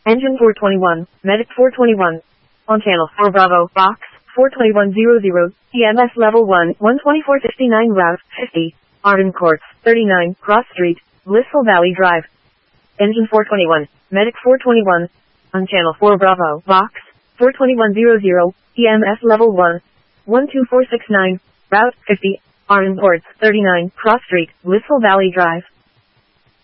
Engine 421, Medic 421. On channel 4 Bravo, box 42100, EMS level 1, 12459 route 50, Arden Courts, 39, Cross Street, Blissful Valley Drive. Engine 421, Medic 421. On channel 4 Bravo, box 42100, EMS level 1, 12469, route 50, Arden Courts, 39, Cross Street, Blissful Valley Drive.